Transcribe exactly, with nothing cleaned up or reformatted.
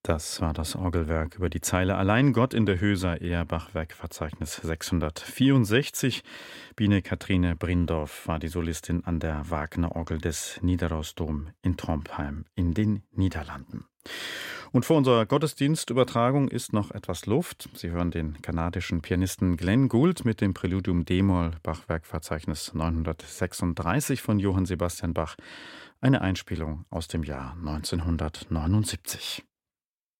Das war das Orgelwerk über die Zeile Allein Gott in der Höser, eher Bachwerkverzeichnis sechshundertvierundsechzig. Biene Kathrine Brindorf war die Solistin an der Wagner-Orgel des Nidarosdom in Trondheim in den Niederlanden. Und vor unserer Gottesdienstübertragung ist noch etwas Luft. Sie hören den kanadischen Pianisten Glenn Gould mit dem Präludium d-Moll, Bachwerkverzeichnis neunhundertsechsunddreißig von Johann Sebastian Bach, eine Einspielung aus dem Jahr neunzehnhundertneunundsiebzig.